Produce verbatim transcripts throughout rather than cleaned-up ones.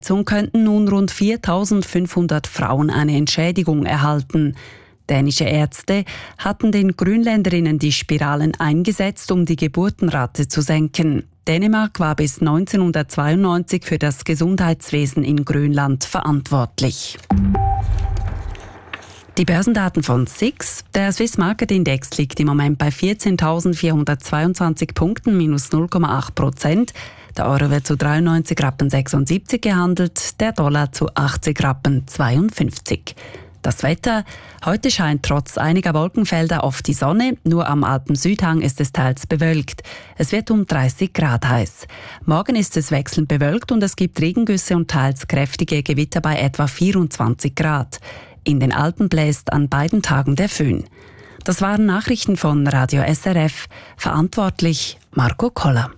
So könnten nun rund viertausendfünfhundert Frauen eine Entschädigung erhalten. Dänische Ärzte hatten den Grönländerinnen die Spiralen eingesetzt, um die Geburtenrate zu senken. Dänemark war bis neunzehnhundertzweiundneunzig für das Gesundheitswesen in Grönland verantwortlich. Die Börsendaten von S I X. Der Swiss Market Index liegt im Moment bei vierzehntausendvierhundertzweiundzwanzig Punkten, minus null Komma acht Prozent. Der Euro wird zu dreiundneunzig Rappen sechsundsiebzig gehandelt, der Dollar zu achtzig Rappen zweiundfünfzig. Das Wetter: Heute scheint trotz einiger Wolkenfelder oft die Sonne, nur am Alpensüdhang ist es teils bewölkt. Es wird um dreißig Grad heiß. Morgen ist es wechselnd bewölkt und es gibt Regengüsse und teils kräftige Gewitter bei etwa vierundzwanzig Grad. In den Alpen bläst an beiden Tagen der Föhn. Das waren Nachrichten von Radio S R F. Verantwortlich Marco Koller.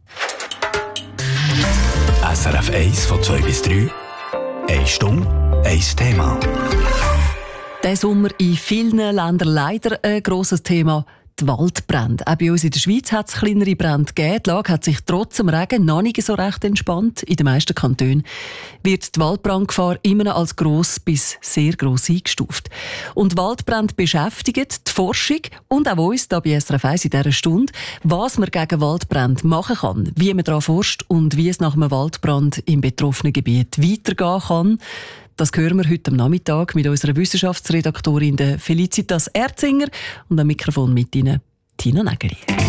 S R F eins von zwei bis drei. Eine Stunde, ein Thema. Der Sommer in vielen Ländern leider ein grosses Thema. Die Waldbrände. Auch bei uns in der Schweiz hat es kleinere Brände gegeben. Die Lage hat sich trotz dem Regen noch nicht so recht entspannt. In den meisten Kantonen wird die Waldbrandgefahr immer noch als gross bis sehr gross eingestuft. Und Waldbrände beschäftigen die Forschung und auch uns hier bei S R F eins in dieser Stunde, was man gegen Waldbrände machen kann, wie man daran forscht und wie es nach einem Waldbrand im betroffenen Gebiet weitergehen kann. Das hören wir heute am Nachmittag mit unserer Wissenschaftsredaktorin Felicitas Erzinger und am Mikrofon mit Ihnen Tina Nägeli.